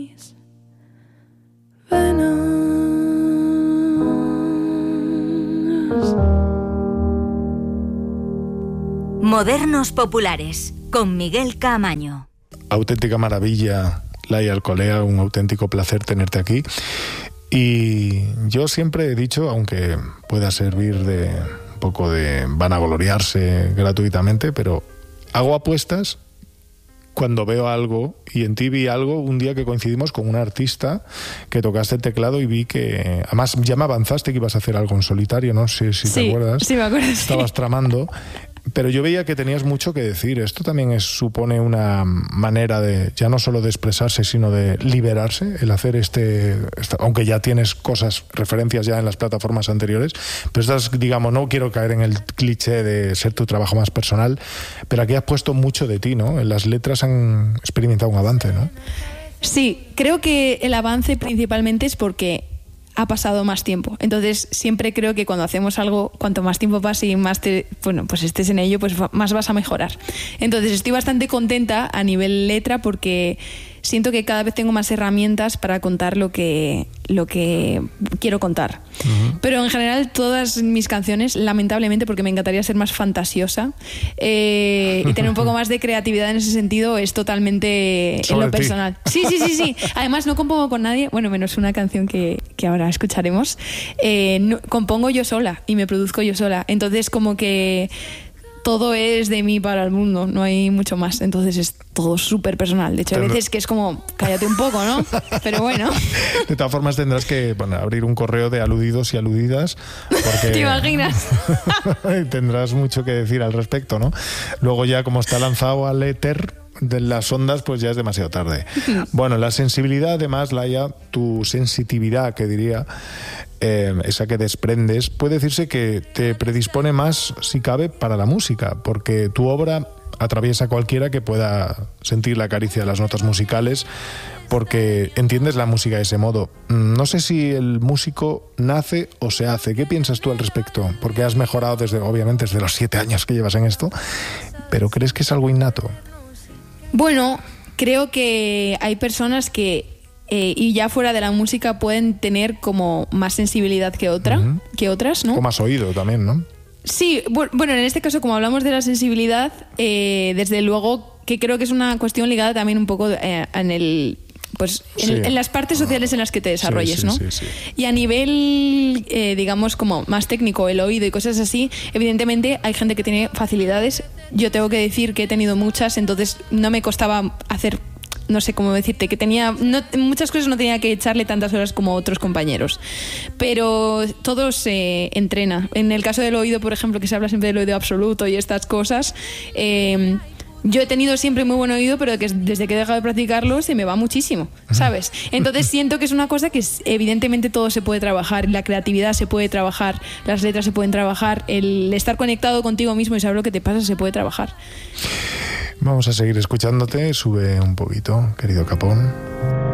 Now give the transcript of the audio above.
Modernos Populares, con Miguel Caamaño. Auténtica maravilla, Laia Alcolea, un auténtico placer tenerte aquí. Y yo siempre he dicho, aunque pueda servir de un poco de vanagloriarse gratuitamente, pero hago apuestas cuando veo algo, y en ti vi algo un día que coincidimos con un artista que tocaste el teclado y vi que, además ya me avanzaste que ibas a hacer algo en solitario, no sé si te acuerdas. Sí, me acuerdo. Estabas tramando. Pero yo veía que tenías mucho que decir. Esto también supone una manera de, ya no solo de expresarse, sino de liberarse, el hacer aunque ya tienes referencias ya en las plataformas anteriores, pero estás, digamos, no quiero caer en el cliché de ser tu trabajo más personal, pero aquí has puesto mucho de ti, ¿no? En las letras han experimentado un avance, ¿no? Sí, creo que el avance principalmente es porque ha pasado más tiempo. Entonces siempre creo que cuando hacemos algo, cuanto más tiempo pase y más pues estés en ello, pues más vas a mejorar. Entonces estoy bastante contenta a nivel letra porque siento que cada vez tengo más herramientas para contar lo que quiero contar. Uh-huh. Pero en general todas mis canciones, lamentablemente, porque me encantaría ser más fantasiosa y tener un poco más de creatividad en ese sentido, es totalmente en lo personal. Sí. Además no compongo con nadie, bueno, menos una canción que ahora escucharemos. Compongo yo sola y me produzco yo sola. Entonces como que todo es de mí para el mundo, no hay mucho más. Entonces es todo súper personal. De hecho, hay veces que es como, cállate un poco, ¿no? Pero bueno. De todas formas tendrás que abrir un correo de aludidos y aludidas. Porque ¿te imaginas? Tendrás mucho que decir al respecto, ¿no? Luego ya como está lanzado al éter de las ondas, pues ya es demasiado tarde. Bueno, la sensibilidad, además, Laia, tu sensitividad, que diría, esa que desprendes, puede decirse que te predispone más, si cabe, para la música, porque tu obra atraviesa a cualquiera que pueda sentir la caricia de las notas musicales, porque entiendes la música de ese modo. No sé si el músico nace o se hace. ¿Qué piensas tú al respecto? Porque has mejorado obviamente desde los 7 años que llevas en esto, pero ¿crees que es algo innato? Bueno, creo que hay personas que y ya fuera de la música pueden tener como más sensibilidad que otras, ¿no? O más oído también, ¿no? Sí, bueno, en este caso, como hablamos de la sensibilidad, desde luego que creo que es una cuestión ligada también un poco en las partes sociales en las que te desarrolles, ¿no? Sí. Y a nivel, digamos, como más técnico, el oído y cosas así, evidentemente hay gente que tiene facilidades. Yo tengo que decir que he tenido muchas, entonces no me costaba hacer, no sé cómo decirte, que muchas cosas no tenía que echarle tantas horas como otros compañeros, pero todo se entrena. En el caso del oído, por ejemplo, que se habla siempre del oído absoluto y estas cosas, yo he tenido siempre muy buen oído, pero que desde que he dejado de practicarlo se me va muchísimo, ¿sabes? Entonces siento que es una cosa que evidentemente todo se puede trabajar, la creatividad se puede trabajar, las letras se pueden trabajar, el estar conectado contigo mismo y saber lo que te pasa se puede trabajar. Vamos a seguir escuchándote, sube un poquito, querido Capón.